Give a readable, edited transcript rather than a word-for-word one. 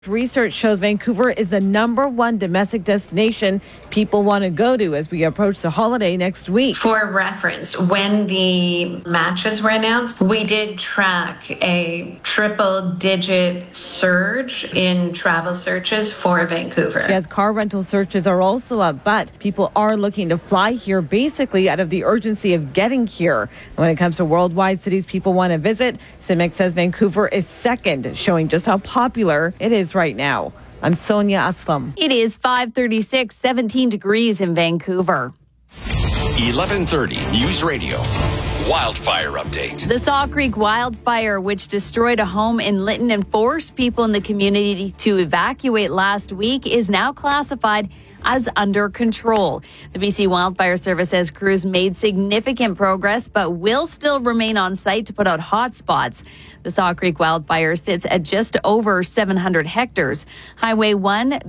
Research shows Vancouver is the number one domestic destination people want to go to as we approach the holiday next week. For reference, when the matches were announced, we did track a triple-digit surge in travel searches for Vancouver. Yes, car rental searches are also up, but people are looking to fly here basically out of the urgency of getting here. When it comes to worldwide cities people want to visit, CIMIC says Vancouver is second, showing just how popular it is right now. I'm Sonia Aslam. It is 5:36, 17 degrees in Vancouver. 11:30 News Radio. Wildfire update. The Saw Creek wildfire, which destroyed a home in Lytton and forced people in the community to evacuate last week, is now classified as under control. The BC Wildfire Service says crews made significant progress, but will still remain on site to put out hot spots. The Saw Creek wildfire sits at just over 700 hectares. Highway 1